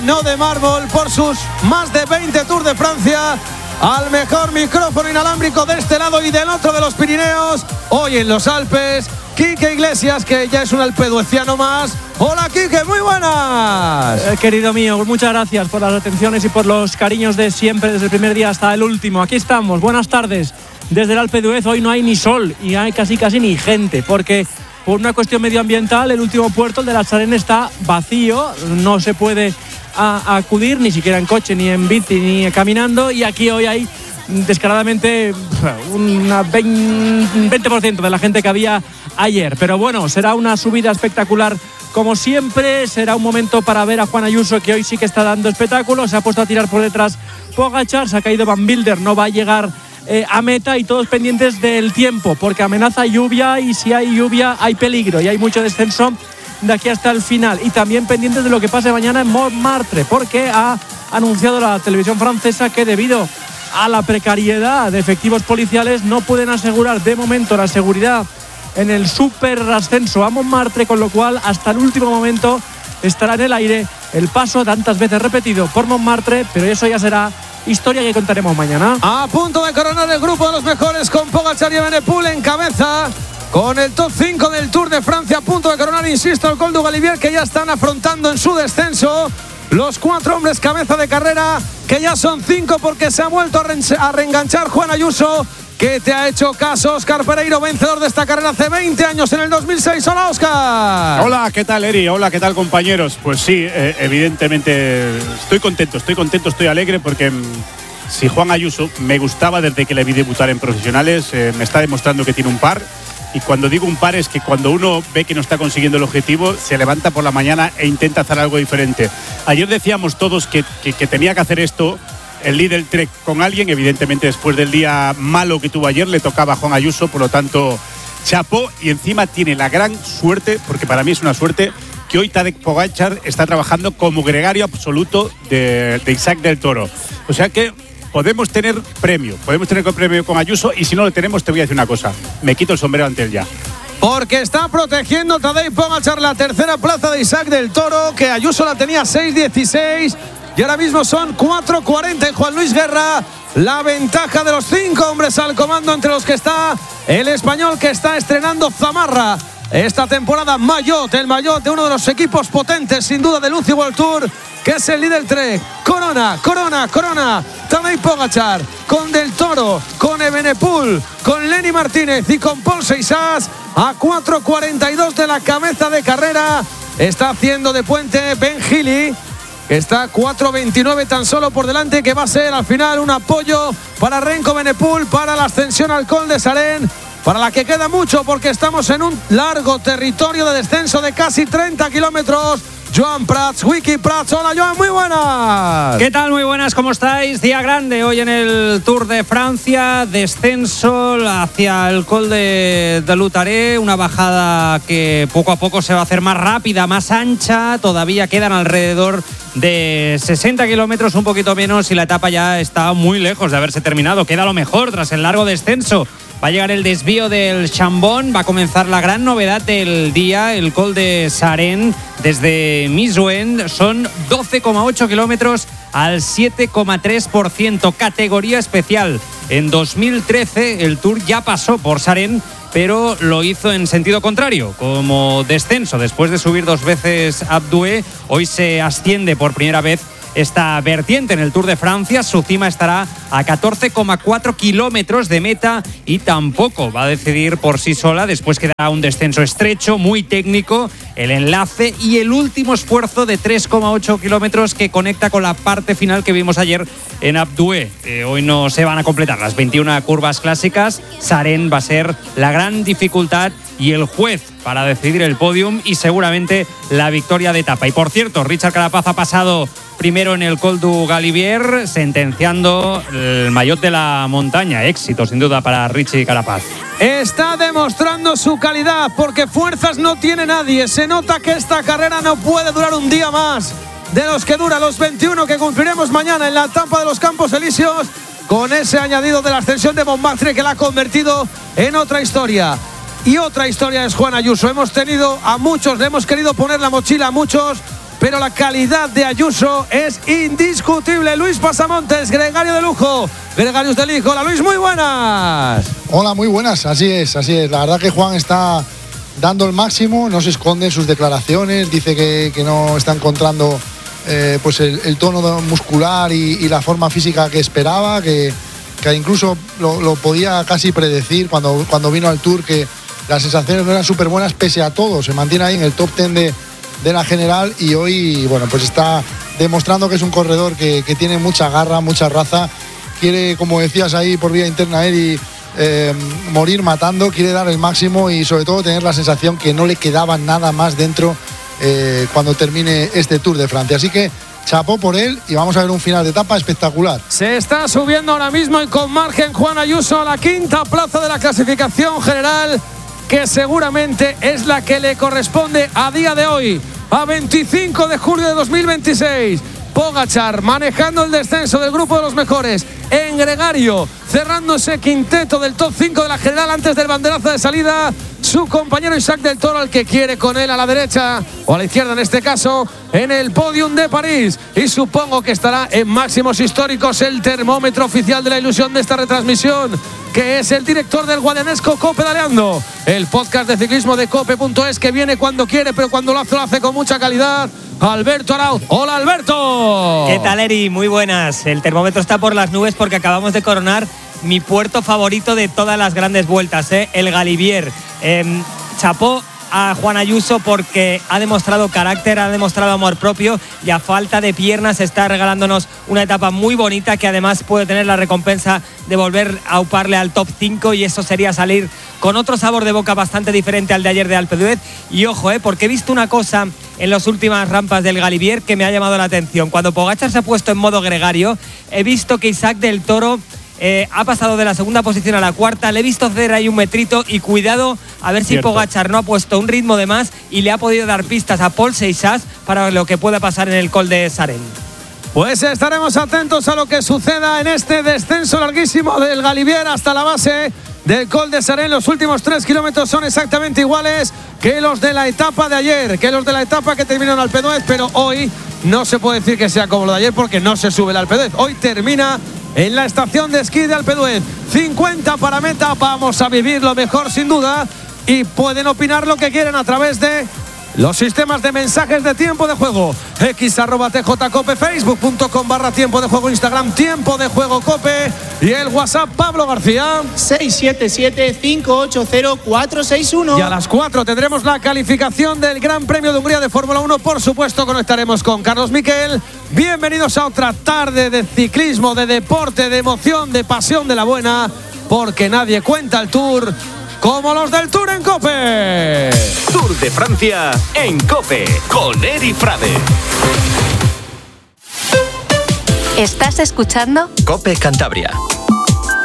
No de mármol, por sus más de 20 Tours de Francia, al mejor micrófono inalámbrico de este lado y del otro de los Pirineos, hoy en los Alpes, Quique Iglesias, que ya es un alpedueciano más. Hola Quique, muy buenas. Querido mío, muchas gracias por las atenciones y por los cariños de siempre, desde el primer día hasta el último. Aquí estamos, buenas tardes. Desde el Alpe d'Huez hoy no hay ni sol y hay casi ni gente, porque por una cuestión medioambiental el último puerto, el de la Sarenne, está vacío, no se puede acudir ni siquiera en coche, ni en bici, ni caminando, y aquí hoy hay descaradamente un 20% de la gente que había ayer. Pero bueno, será una subida espectacular como siempre, será un momento para ver a Juan Ayuso, que hoy sí que está dando espectáculo. Se ha puesto a tirar por detrás Pogačar, se ha caído Van Wilder, no va a llegar a meta, y todos pendientes del tiempo, porque amenaza lluvia, y si hay lluvia hay peligro y hay mucho descenso de aquí hasta el final. Y también pendientes de lo que pase mañana en Montmartre, porque ha anunciado la televisión francesa que debido a la precariedad de efectivos policiales no pueden asegurar de momento la seguridad en el super ascenso a Montmartre, con lo cual hasta el último momento estará en el aire el paso tantas veces repetido por Montmartre, pero eso ya será historia que contaremos mañana. A punto de coronar el grupo de los mejores, con Pogačar y Evenepoel en cabeza, con el top 5 del Tour de Francia a punto de coronar, insisto, el Col du Galibier, que ya están afrontando en su descenso los 4 hombres cabeza de carrera, que ya son 5 porque se ha vuelto a reenganchar Juan Ayuso, que te ha hecho caso. Óscar Pereiro, vencedor de esta carrera hace 20 años, en el 2006. Hola, Óscar. Hola, ¿qué tal, Eri? Hola, ¿qué tal, compañeros? Pues sí, evidentemente estoy contento, estoy alegre, porque si Juan Ayuso me gustaba desde que le vi debutar en profesionales, me está demostrando que tiene un par. Y cuando digo un par es que cuando uno ve que no está consiguiendo el objetivo, se levanta por la mañana e intenta hacer algo diferente. Ayer decíamos todos que tenía que hacer esto, el líder Trek, con alguien. Evidentemente, después del día malo que tuvo ayer, le tocaba a Juan Ayuso, por lo tanto, chapó. Y encima tiene la gran suerte, porque para mí es una suerte, que hoy Tadej Pogačar está trabajando como gregario absoluto de Isaac del Toro. O sea que podemos tener premio con Ayuso, y si no lo tenemos, te voy a decir una cosa: me quito el sombrero ante él ya. Porque está protegiendo Tadej Pogačar la tercera plaza de Isaac del Toro, que Ayuso la tenía 6.16 y ahora mismo son 4.40 en Juan Luis Guerra. La ventaja de los 5 hombres al comando, entre los que está el español, que está estrenando zamarra esta temporada, Maillot, el Maillot de uno de los equipos potentes sin duda del UCI World Tour, que es el líder Trek. Corona Tadej Pogačar, con Del Toro, con Evenepoel, con Lenny Martínez y con Paul Seixas, a 4.42 de la cabeza de carrera. Está haciendo de puente Ben Healy, que está 4.29 tan solo por delante, que va a ser al final un apoyo para Remco Evenepoel para la ascensión al Col de Sarenne, para la que queda mucho, porque estamos en un largo territorio de descenso de casi 30 kilómetros. Joan Prats, Wiki Prats. Hola, Joan, muy buenas. ¿Qué tal? Muy buenas, ¿cómo estáis? Día grande hoy en el Tour de Francia, descenso hacia el Col de Lutaré, una bajada que poco a poco se va a hacer más rápida, más ancha. Todavía quedan alrededor de 60 kilómetros, un poquito menos, y la etapa ya está muy lejos de haberse terminado. Queda lo mejor tras el largo descenso. Va a llegar el desvío del Chambon, va a comenzar la gran novedad del día, el Col de Sarenne desde Misouen. Son 12,8 kilómetros al 7,3%, categoría especial. En 2013 el Tour ya pasó por Sarenne, pero lo hizo en sentido contrario, como descenso. Después de subir 2 veces Alpe d'Huez, hoy se asciende por primera vez esta vertiente en el Tour de Francia. Su cima estará a 14,4 kilómetros de meta y tampoco va a decidir por sí sola. Después quedará un descenso estrecho, muy técnico, el enlace y el último esfuerzo de 3,8 kilómetros que conecta con la parte final que vimos ayer en Alpe d'Huez. Hoy no se van a completar las 21 curvas clásicas. Sarenne va a ser la gran dificultad y el juez para decidir el podium y seguramente la victoria de etapa. Y por cierto, Richard Carapaz ha pasado primero en el Col du Galibier, sentenciando el Maillot de la montaña. Éxito sin duda para Richie Carapaz. Está demostrando su calidad, porque fuerzas no tiene nadie. Se nota que esta carrera no puede durar un día más de los que dura los 21 que cumpliremos mañana en la etapa de los Campos Elíseos, con ese añadido de la ascensión de Montmartre que la ha convertido en otra historia. Y otra historia es Juan Ayuso. Hemos tenido a muchos, le hemos querido poner la mochila a muchos, pero la calidad de Ayuso es indiscutible. Luis Pasamontes, gregario de lujo, gregarios del hijo. Hola Luis, muy buenas. Hola, muy buenas, así es. La verdad que Juan está dando el máximo, no se esconde en sus declaraciones, dice que no está encontrando pues el tono muscular y la forma física que esperaba, que incluso lo podía casi predecir cuando vino al Tour, que las sensaciones no eran súper buenas pese a todo. Se mantiene ahí en el top 10 de la general y hoy, bueno, pues está demostrando que es un corredor que tiene mucha garra, mucha raza. Quiere, como decías ahí por vía interna, Eddie, morir matando, quiere dar el máximo y sobre todo tener la sensación que no le quedaba nada más dentro cuando termine este Tour de Francia. Así que chapó por él y vamos a ver un final de etapa espectacular. Se está subiendo ahora mismo y con margen Juan Ayuso a la quinta plaza de la clasificación general, que seguramente es la que le corresponde a día de hoy, a 25 de julio de 2026. Pogačar manejando el descenso del grupo de los mejores en gregario, cerrando ese quinteto del top 5 de la general antes del banderazo de salida. Su compañero Isaac del Toro, al que quiere con él a la derecha o a la izquierda en este caso, en el podium de París, y supongo que estará en máximos históricos el termómetro oficial de la ilusión de esta retransmisión, que es el director del guadianesco Cope Daleando, el podcast de ciclismo de cope.es, que viene cuando quiere, pero cuando lo hace con mucha calidad. Alberto Arauz. Hola, Alberto. ¿Qué tal, Eri? Muy buenas. El termómetro está por las nubes porque acabamos de coronar mi puerto favorito de todas las grandes vueltas, el Galibier. Chapó a Juan Ayuso porque ha demostrado carácter, ha demostrado amor propio y a falta de piernas está regalándonos una etapa muy bonita que además puede tener la recompensa de volver a auparle al top 5, y eso sería salir con otro sabor de boca bastante diferente al de ayer de Alpe d'Huez. Y ojo, porque he visto una cosa en las últimas rampas del Galibier que me ha llamado la atención. Cuando Pogačar se ha puesto en modo gregario, he visto que Isaac del Toro ha pasado de la segunda posición a la cuarta. Le he visto hacer ahí un metrito y cuidado a ver si Pogačar no ha puesto un ritmo de más y le ha podido dar pistas a Paul Seixas para lo que pueda pasar en el Col de Sarén. Pues estaremos atentos a lo que suceda en este descenso larguísimo del Galibier hasta la base del Col de Sarén. Los últimos 3 kilómetros son exactamente iguales que los de la etapa de ayer, que los de la etapa que terminó en Alpe d'Huez, pero hoy no se puede decir que sea como lo de ayer porque no se sube el Alpe d'Huez. Hoy termina en la estación de esquí de Alpe d'Huez. 50 para meta, vamos a vivir lo mejor sin duda, y pueden opinar lo que quieran a través de los sistemas de mensajes de Tiempo de Juego. X@TJCope, Facebook.com/Tiempo de Juego, Instagram Tiempo de Juego Cope, y el WhatsApp Pablo García 677-580-461. Y a las 4 tendremos la calificación del Gran Premio de Hungría de Fórmula 1. Por supuesto conectaremos con Carlos Miquel. Bienvenidos a otra tarde de ciclismo, de deporte, de emoción, de pasión de la buena, porque nadie cuenta el Tour como los del Tour en Cope. Tour de Francia en Cope con Eri Frade. ¿Estás escuchando? Cope Cantabria.